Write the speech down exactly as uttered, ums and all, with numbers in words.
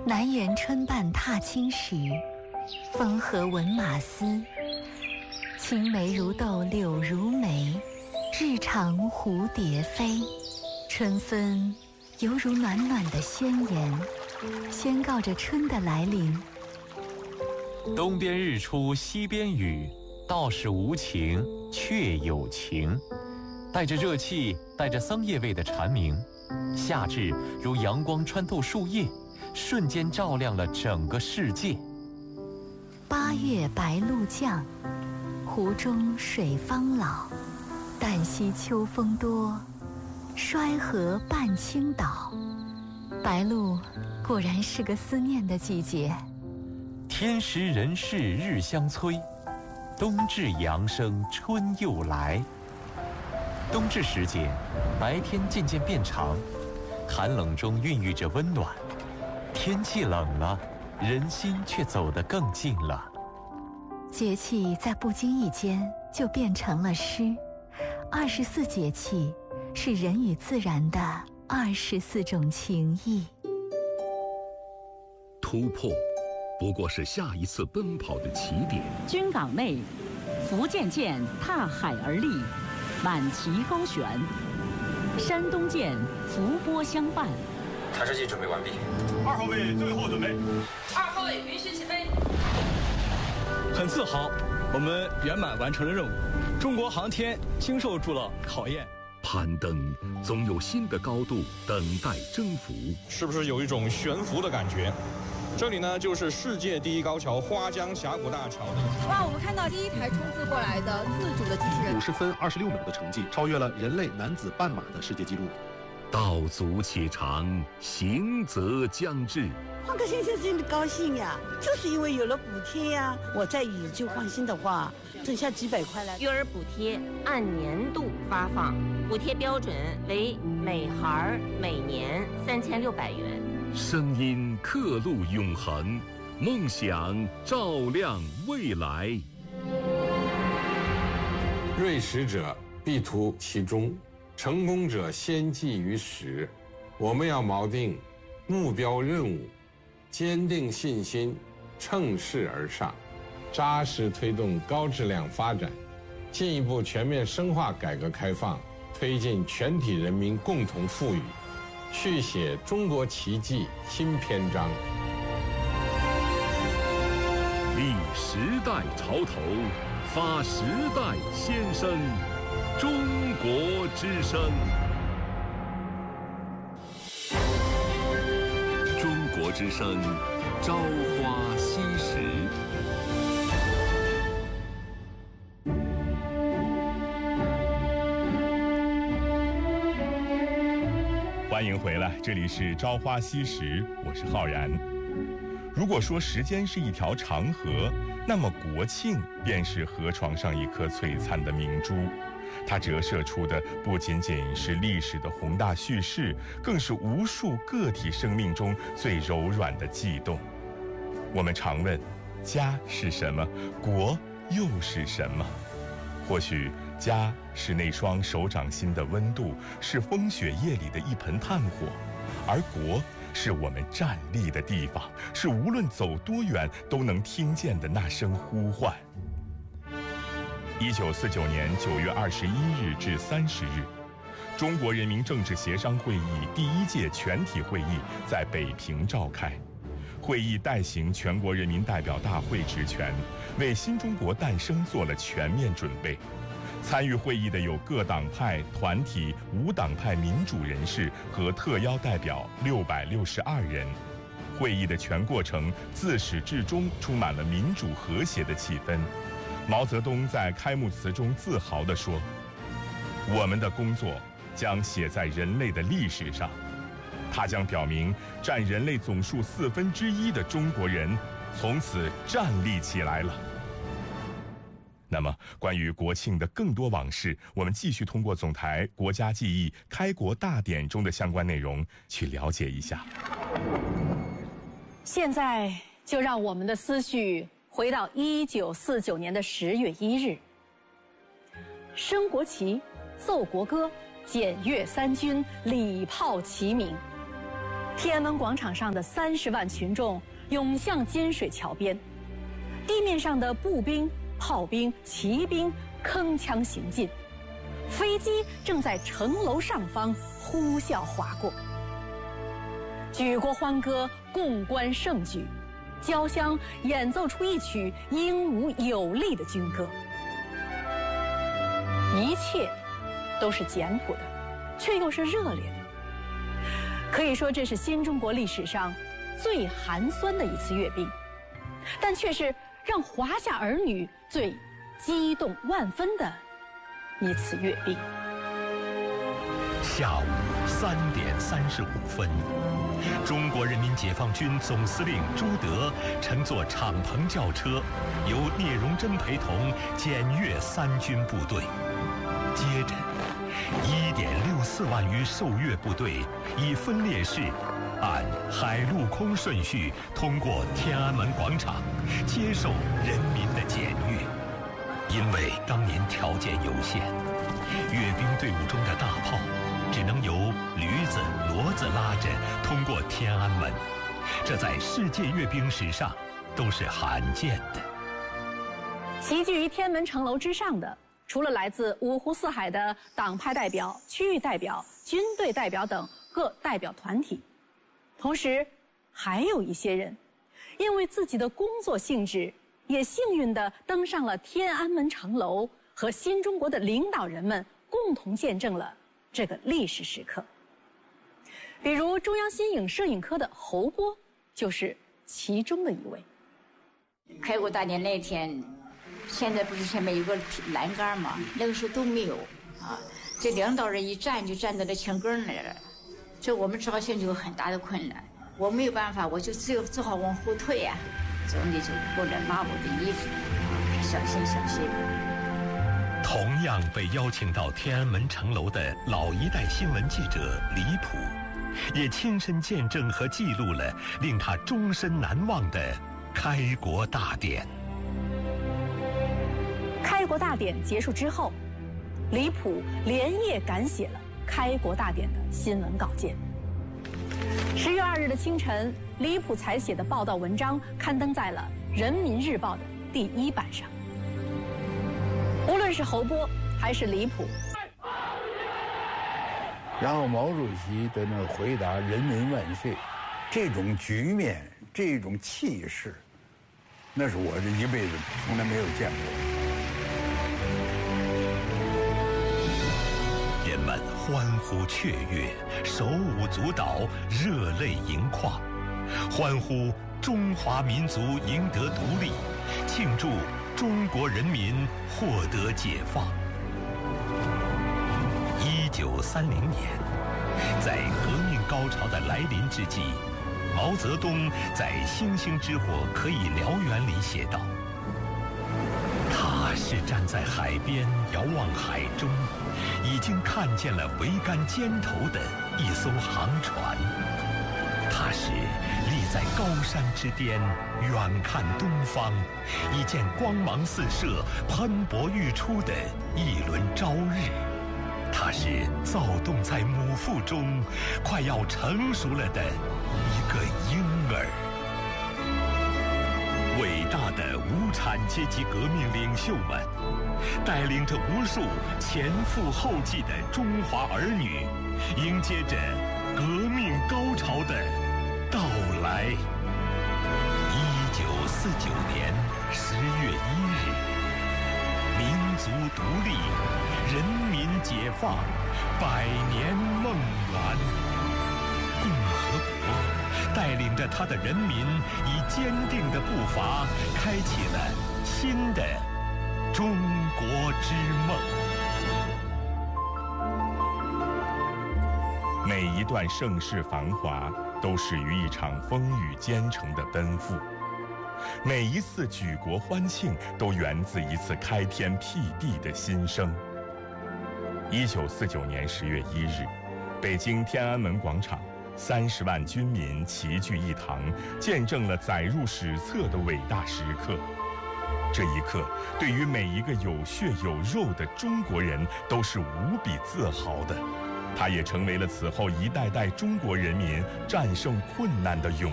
南园春半踏青时，风和闻马嘶。青梅如豆柳如眉，日长蝴蝶飞。春分犹如暖暖的宣言，宣告着春的来临。 东边日出西边雨，道是无晴却有晴。带着热气，带着桑叶味的蝉鸣，夏至如阳光穿透树叶，瞬间照亮了整个世界。 八月白露降，湖中水方老。旦夕秋风多，衰河半倾倒。白露果然是个思念的季节。 天时人事日相催，冬至阳生春又来。冬至时节，白天渐渐变长，寒冷中孕育着温暖。天气冷了，人心却走得更近了。 节气在不经意间就变成了诗。二十四节气是人与自然的二十四种情谊。 突破不过是下一次奔跑的起点。 军港内，福建舰踏海而立，满旗高悬；山东舰伏波相伴。 探视器准备完毕。 二号位最后准备。 二号位允许起飞。 很自豪，我们圆满完成了任务。中国航天经受住了考验。 攀登总有新的高度等待征服。 是不是有一种悬浮的感觉？这里呢，就是世界第一高桥花江峡谷大桥的。 哇，我们看到第一台冲刺过来的自主的机器人， 五十分二十六秒的成绩，超越了人类男子半马的世界纪录。 道阻且长，行则将至。 换个先生真的高兴呀，就是因为有了补贴呀。我再以旧换新的话，剩下几百块了。 育儿补贴按年度发放，补贴标准为每孩每年三千六百元。 声音刻录永恒，梦想照亮未来。 锐实者必图其中，成功者先记于始。我们要锚定目标任务，坚定信心，乘势而上，扎实推动高质量发展，进一步全面深化改革开放，推进全体人民共同富裕，续写中国奇迹新篇章。 立时代潮头，发时代先声，中国之声。中国之声，朝花夕拾。 欢迎回来，这里是朝花夕拾，我是浩然。如果说时间是一条长河，那么国庆便是河床上一颗璀璨的明珠。它折射出的不仅仅是历史的宏大叙事，更是无数个体生命中最柔软的悸动。我们常问，家是什么？国又是什么？或许家是那双手掌心的温度，是风雪夜里的一盆炭火，而国是我们站立的地方，是无论走多远都能听见的那声呼唤。一九四九年九月二十一日至三十日，中国人民政治协商会议第一届全体会议在北平召开。会议代行全国人民代表大会职权，为新中国诞生做了全面准备。参与会议的有各党派、团体、无党派民主人士和特邀代表六百六十二人。会议的全过程自始至终充满了民主和谐的气氛。毛泽东在开幕词中自豪地说：“我们的工作将写在人类的历史上，它将表明占人类总数四分之一的中国人从此站立起来了。”那么，关于国庆的更多往事，我们继续通过总台国家记忆开国大典中的相关内容去了解一下。 现在就让我们的思绪回到一九四九年的十月一日，升国旗、奏国歌、检阅三军、礼炮齐鸣。 天安门广场上的三十万群众涌向金水桥边，地面上的步兵、炮兵、骑兵铿锵行进，飞机正在城楼上方呼啸划过。举国欢歌，共观盛举，交响演奏出一曲英武有力的军歌。一切都是简朴的，却又是热烈的。可以说，这是新中国历史上最寒酸的一次阅兵，但却是让华夏儿女最激动万分的一次阅兵。 下午三点三十五分，中国人民解放军总司令朱德乘坐敞篷轿车，由聂荣臻陪同检阅三军部队。接着，一点六四万余受阅部队以分列式，按海陆空顺序通过天安门广场，接受人民的检阅。因为当年条件有限，阅兵队伍中的大炮只能由驴子、骡子拉着通过天安门，这在世界阅兵史上都是罕见的。 齐聚于天安门城楼之上的，除了来自五湖四海的党派代表、区域代表、军队代表等各代表团体，同时还有一些人，因为自己的工作性质，也幸运地登上了天安门城楼，和新中国的领导人们共同见证了这个历史时刻。比如中央新影摄影科的侯波就是其中的一位。 开国大典那天，现在不是前面有个栏杆吗？那个时候都没有啊，这领导人一站就站到这墙根那儿了，这我们照相就有很大的困难，我没有办法，我就只有只好往后退呀、啊，总得就过来拉我的衣服，小心小心。 同样被邀请到天安门城楼的老一代新闻记者李普，也亲身见证和记录了令他终身难忘的开国大典。 开国大典结束之后，李普连夜赶写了开国大典的新闻稿件。十月二日的清晨，李普才写的报道文章刊登在了《人民日报》的第一版上。无论是侯波还是李普， 然后毛主席的那回答“人民万岁”，这种局面，这种气势，那是我这一辈子从来没有见过。 人们欢呼雀跃，手舞足蹈，热泪盈眶，欢呼中华民族赢得独立，庆祝中国人民获得解放。一九三零年，在革命高潮的来临之际，毛泽东在《星星之火可以燎原》里写道：“他是站在海边遥望海中，已经看见了桅杆尖头的一艘航船。他是立在高山之巅，远看东方，已见光芒四射、喷薄欲出的一轮朝日。他是躁动在母腹中，快要成熟了的一个婴儿。”伟大的无产阶级革命领袖们，带领着无数前赴后继的中华儿女，迎接着革命高潮的到来。一九四九年十月一日，民族独立，人民解放，百年梦圆。共和国带领着他的人民，以坚定的步伐，开启了新的中国之梦。 每一段盛世繁华，都始于一场风雨兼程的奔赴；每一次举国欢庆，都源自一次开天辟地的新生。一九四九年十月一日，北京天安门广场，三十万军民齐聚一堂，见证了载入史册的伟大时刻。这一刻，对于每一个有血有肉的中国人，都是无比自豪的。 它也成为了此后一代代中国人民战胜困难的勇